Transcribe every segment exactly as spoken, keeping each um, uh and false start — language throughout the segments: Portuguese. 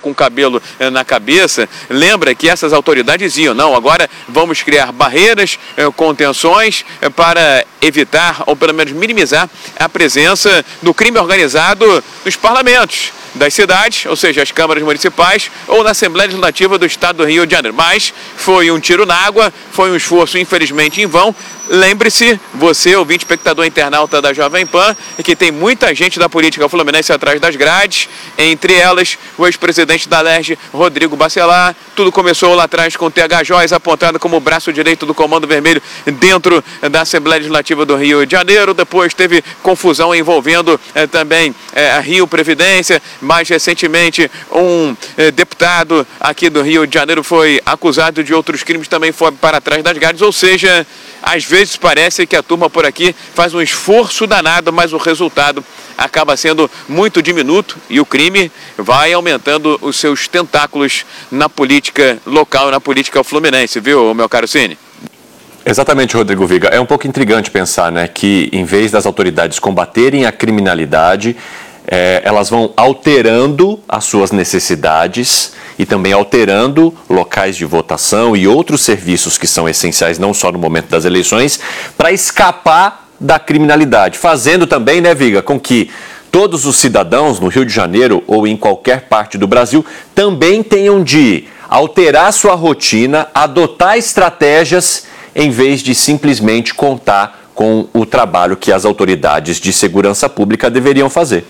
com o cabelo eh, na cabeça, lembra que essas autoridades diziam, não, agora vamos criar barreiras, eh, contenções eh, para evitar ou pelo menos minimizar a presença do crime organizado nos parlamentos das cidades, ou seja, as câmaras municipais ou na Assembleia Legislativa do Estado do Rio de Janeiro. Mas foi um tiro na água, foi um esforço infelizmente em vão. Lembre-se, você, ouvinte, espectador internauta da Jovem Pan, que tem muita gente da política fluminense atrás das grades, entre elas o ex-presidente da Alerj, Rodrigo Bacelar. Tudo começou lá atrás com o T H Joias apontado como o braço direito do Comando Vermelho dentro da Assembleia Legislativa do Rio de Janeiro. Depois teve confusão envolvendo eh, também eh, a Rio Previdência. Mais recentemente, um eh, deputado aqui do Rio de Janeiro foi acusado de outros crimes, também foi para trás das grades. Ou seja, às vezes parece que a turma por aqui faz um esforço danado, mas o resultado acaba sendo muito diminuto e o crime vai aumentando os seus tentáculos na política local, na política fluminense, viu, meu caro Cine? Exatamente, Rodrigo Viga. É um pouco intrigante pensar, né, que em vez das autoridades combaterem a criminalidade, é, elas vão alterando as suas necessidades e também alterando locais de votação e outros serviços que são essenciais não só no momento das eleições, para escapar da criminalidade, fazendo também, né, Viga, com que todos os cidadãos no Rio de Janeiro ou em qualquer parte do Brasil também tenham de alterar sua rotina, adotar estratégias em vez de simplesmente contar com o trabalho que as autoridades de segurança pública deveriam fazer.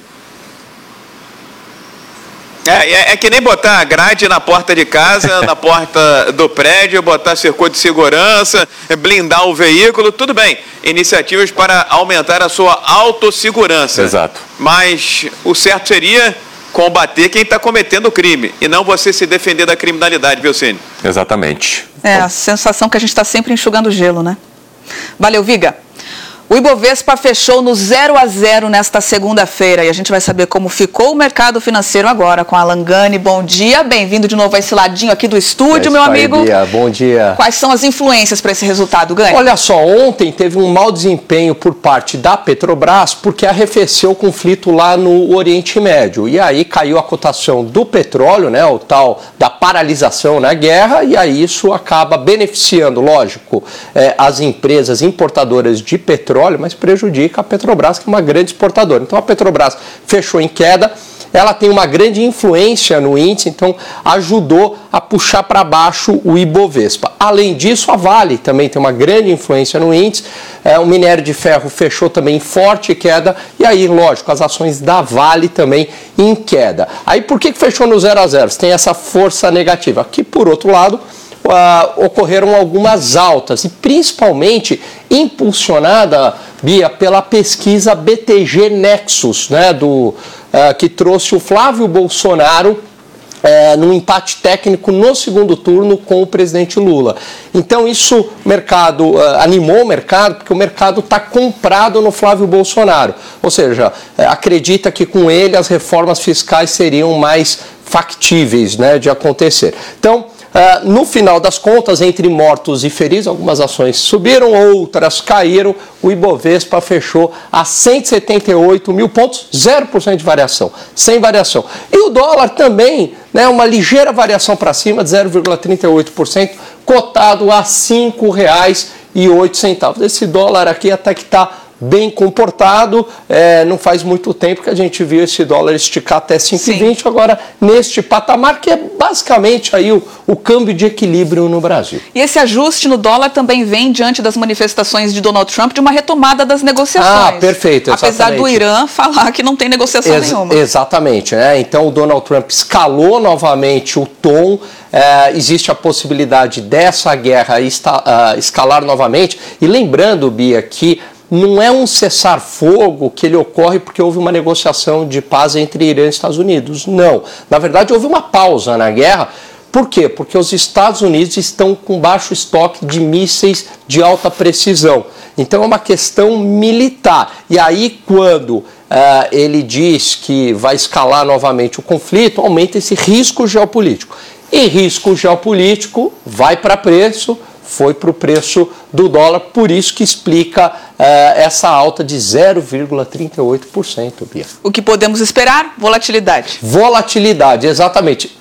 É, é que nem botar a grade na porta de casa, na porta do prédio, botar circuito de segurança, blindar o veículo, tudo bem. Iniciativas para aumentar a sua autossegurança. Exato. Mas o certo seria combater quem está cometendo o crime e não você se defender da criminalidade, viu, Cine? Exatamente. É, a sensação que a gente está sempre enxugando gelo, né? Valeu, Viga. O Ibovespa fechou no zero a zero nesta segunda-feira e a gente vai saber como ficou o mercado financeiro agora com Alan Gani. Bom dia, bem-vindo de novo a esse ladinho aqui do estúdio, meu amigo. Bom dia, bom dia. Quais são as influências para esse resultado, Gani? Olha só, ontem teve um mau desempenho por parte da Petrobras porque arrefeceu o conflito lá no Oriente Médio. E aí caiu a cotação do petróleo, né, o tal da paralisação na guerra, e aí isso acaba beneficiando, lógico, é, as empresas importadoras de petróleo, mas prejudica a Petrobras, que é uma grande exportadora. Então a Petrobras fechou em queda, ela tem uma grande influência no índice, então ajudou a puxar para baixo o Ibovespa. Além disso, a Vale também tem uma grande influência no índice, é, o minério de ferro fechou também em forte queda, e aí, lógico, as ações da Vale também em queda. Aí por que fechou no zero a zero? Tem essa força negativa, que por outro lado, Uh, ocorreram algumas altas, e principalmente impulsionada, Bia, pela pesquisa B T G Nexus, né, do, uh, que trouxe o Flávio Bolsonaro uh, num empate técnico no segundo turno com o presidente Lula. Então isso mercado, uh, animou o mercado, porque o mercado está comprado no Flávio Bolsonaro, ou seja, uh, acredita que com ele as reformas fiscais seriam mais factíveis, né, de acontecer. Então, Uh, no final das contas, entre mortos e feridos, algumas ações subiram, outras caíram. O Ibovespa fechou a cento e setenta e oito mil pontos, zero por cento de variação, sem variação. E o dólar também, né, uma ligeira variação para cima, de zero vírgula trinta e oito por cento, cotado a cinco reais e oito centavos. Esse dólar aqui até que está bem comportado, é, não faz muito tempo que a gente viu esse dólar esticar até cinco e vinte, agora neste patamar que é basicamente aí o, o câmbio de equilíbrio no Brasil. E esse ajuste no dólar também vem diante das manifestações de Donald Trump de uma retomada das negociações. Ah, perfeito, exatamente. Apesar do Irã falar que não tem negociação Ex nenhuma. Exatamente, né? Então o Donald Trump escalou novamente o tom, é, existe a possibilidade dessa guerra esta, uh, escalar novamente, e lembrando, Bia, que não é um cessar-fogo que ele ocorre porque houve uma negociação de paz entre Irã e Estados Unidos. Não. Na verdade, houve uma pausa na guerra. Por quê? Porque os Estados Unidos estão com baixo estoque de mísseis de alta precisão. Então, é uma questão militar. E aí, quando uh, ele diz que vai escalar novamente o conflito, aumenta esse risco geopolítico. E risco geopolítico vai para preço, foi para o preço do dólar, por isso que explica uh, essa alta de zero vírgula trinta e oito por cento, Bia. O que podemos esperar? Volatilidade. Volatilidade, exatamente.